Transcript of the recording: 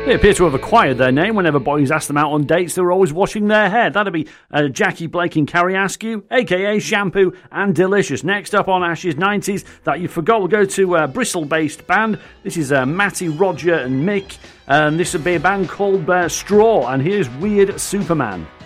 They appear to have acquired their name. Whenever boys asked them out on dates, they were always washing their hair. That'd be Jackie Blake and Carrie Askew, a.k.a. Shampoo and Delicious. Next up on Ash's 90s, that you forgot, we'll go to a Bristol-based band. This is Matty, Roger and Mick. This would be a band called Straw, and here's Weird Superman.